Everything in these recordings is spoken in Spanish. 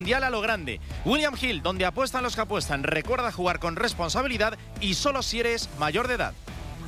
Mundial a lo grande. William Hill, donde apuestan los que apuestan. Recuerda jugar con responsabilidad y solo si eres mayor de edad.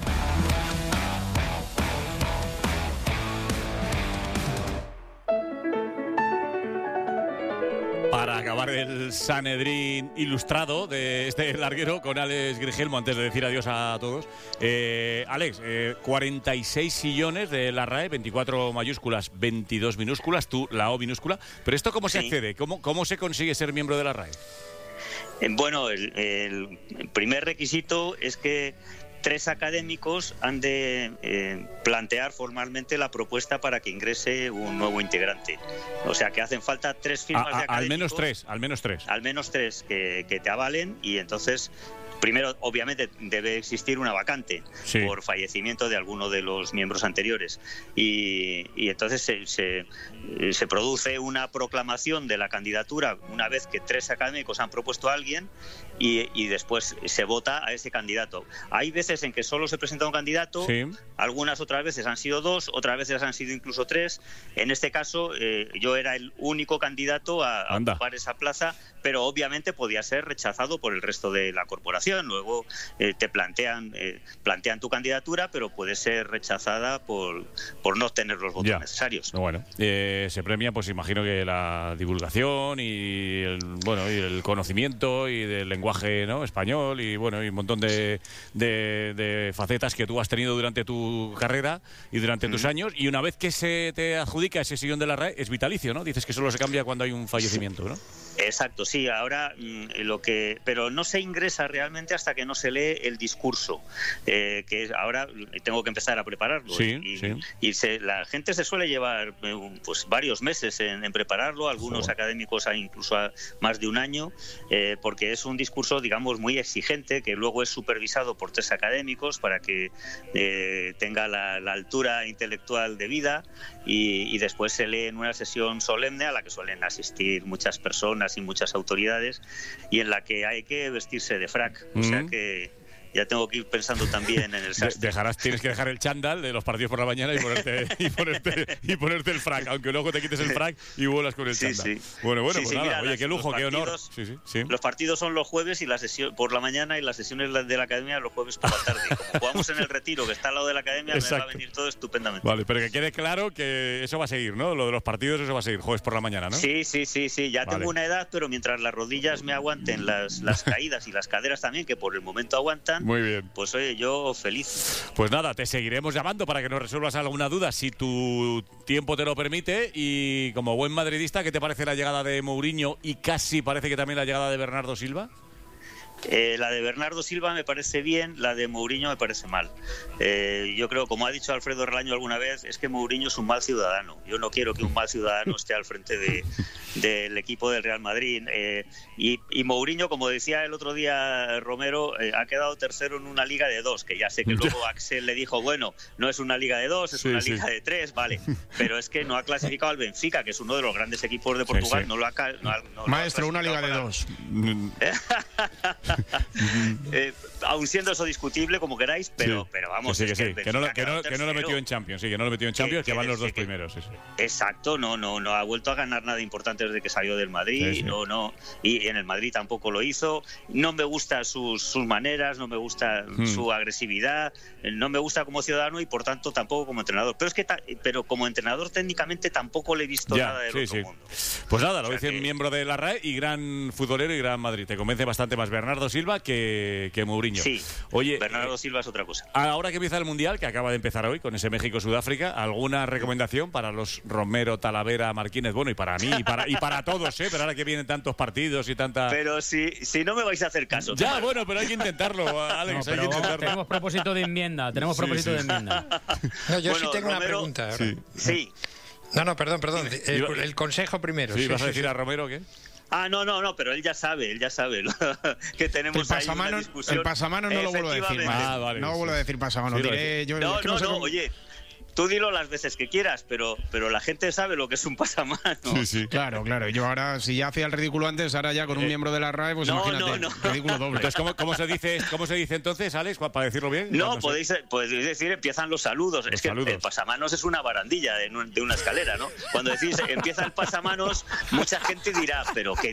Para acabar el Sanedrín ilustrado de este larguero con Alex Grigelmo, antes de decir adiós a todos. Alex, 46 sillones de la RAE, 24 mayúsculas, 22 minúsculas, tú la O minúscula. ¿Pero esto cómo se accede? ¿Cómo se consigue ser miembro de la RAE? Bueno, el primer requisito es que 3 académicos han de plantear formalmente la propuesta para que ingrese un nuevo integrante. O sea que hacen falta 3 firmas de académicos. Al menos tres que te avalen, y entonces primero, obviamente, debe existir una vacante por fallecimiento de alguno de los miembros anteriores. Y entonces se produce una proclamación de la candidatura una vez que 3 académicos han propuesto a alguien y después se vota a ese candidato. Hay veces en que solo se presenta un candidato, algunas otras veces han sido 2, otras veces han sido incluso 3. En este caso, yo era el único candidato a ocupar esa plaza, pero obviamente podía ser rechazado por el resto de la corporación. Luego te plantean tu candidatura, pero puede ser rechazada por no obtener los votos necesarios. Bueno, se premia, pues imagino que la divulgación y el conocimiento y del lenguaje, ¿no?, español, y bueno, y un montón de facetas que tú has tenido durante tu carrera y durante tus años, y una vez que se te adjudica ese sillón de la RAE es vitalicio, ¿no? Dices que solo se cambia cuando hay un fallecimiento, ¿no? Exacto, sí. Ahora pero no se ingresa realmente hasta que no se lee el discurso, que ahora tengo que empezar a prepararlo. La gente se suele llevar pues varios meses en prepararlo, algunos académicos incluso más de un año, porque es un discurso, digamos, muy exigente, que luego es supervisado por 3 académicos para que tenga la altura intelectual debida, y después se lee en una sesión solemne a la que suelen asistir muchas personas y muchas autoridades, y en la que hay que vestirse de frac. O sea que ya tengo que ir pensando también en el sastre. Tienes que dejar el chándal de los partidos por la mañana y ponerte el frac, aunque luego te quites el frac y vuelas con el chándal. Bueno, pues nada, mira, oye, qué lujo, qué honor. Los partidos son los jueves y la sesión por la mañana, y las sesiones de la academia los jueves por la tarde. Como jugamos en el Retiro, que está al lado de la academia, me va a venir todo estupendamente. Vale, pero que quede claro que eso va a seguir, ¿no? Lo de los partidos, eso va a seguir jueves por la mañana, ¿no? Sí. Ya tengo una edad, pero mientras las rodillas me aguanten, las caídas y las caderas también, que por el momento aguantan. Muy bien. Pues oye, yo feliz. Pues nada, te seguiremos llamando para que nos resuelvas alguna duda, si tu tiempo te lo permite. Y como buen madridista, ¿qué te parece la llegada de Mourinho y casi parece que también la llegada de Bernardo Silva? La de Bernardo Silva me parece bien, la de Mourinho me parece mal. Yo creo, como ha dicho Alfredo Relaño alguna vez, es que Mourinho es un mal ciudadano. Yo no quiero que un mal ciudadano esté al frente del equipo del Real Madrid. Y Mourinho, como decía el otro día Romero, ha quedado tercero en una liga de 2, que ya sé que luego Axel le dijo, bueno, no es una liga de 2, es una liga de 3, vale. Pero es que no ha clasificado al Benfica, que es uno de los grandes equipos de Portugal. No lo ha Maestro, una liga de 2. Aun siendo eso discutible, como queráis, pero vamos, que no lo metió en Champions, que van los 2 primeros. Exacto, no ha vuelto a ganar nada importante desde que salió del Madrid, y en el Madrid tampoco lo hizo. No me gustan sus maneras, no me gusta su agresividad, no me gusta como ciudadano y por tanto tampoco como entrenador. Pero como entrenador técnicamente tampoco le he visto nada del otro mundo. Pues nada, lo dice miembro de la RAE y gran futbolero y gran Madrid. Te convence bastante más Bernardo Silva que Mourinho. Sí, oye, Bernardo Silva es otra cosa. Ahora que empieza el Mundial, que acaba de empezar hoy con ese México-Sudáfrica, ¿alguna recomendación para los Romero, Talavera, Marquínez? Bueno, y para mí y para todos, pero ahora que vienen tantos partidos y tanta... Pero si no me vais a hacer caso. Ya, bueno, pero hay que intentarlo, Alex. Hay que intentarlo. Tenemos propósito de enmienda. No, yo sí tengo Romero, una pregunta. Sí. No, perdón. El consejo primero. ¿Vas a decir a Romero qué? No, pero él ya sabe que tenemos ahí una discusión. El pasamano no lo vuelvo a decir. Vale, no vuelvo a decir pasamano. Oye, tú dilo las veces que quieras, pero la gente sabe lo que es un pasamanos. Sí. Claro. Yo ahora, si ya hacía el ridículo antes, ahora ya con un miembro de la RAE, pues imagínate, ridículo doble. Entonces, ¿cómo se dice entonces, Alex, para decirlo bien? No, podéis decir, empiezan los saludos. Es que el pasamanos es una barandilla de una escalera, ¿no? Cuando decís empieza el pasamanos, mucha gente dirá, pero ¿qué